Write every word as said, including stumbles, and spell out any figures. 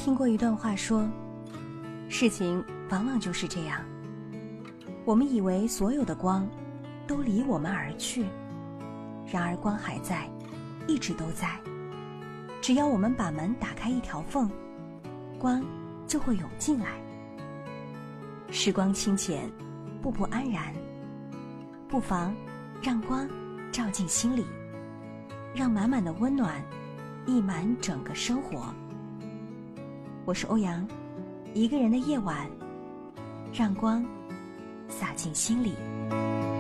听过一段话说，事情往往就是这样，我们以为所有的光都离我们而去，然而光还在，一直都在。只要我们把门打开一条缝，光就会涌进来。时光清浅，步步安然，不妨让光照进心里，让满满的温暖溢满整个生活。我是欧阳，一个人的夜晚，让光洒进心里。